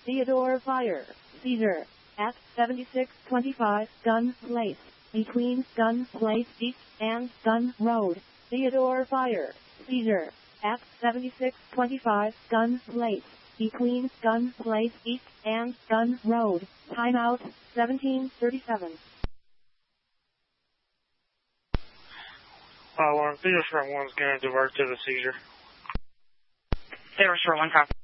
Theodore fire. Seizure. At 7625 Gun Place. Between Gun Place East and Gun Road. Theodore fire. Seizure. At 7625 Gun Place. Between Gun Place East and Gun Road. Timeout 1737. Alarm, Theodore 1's going to divert to the seizure. Theodore 1, copy.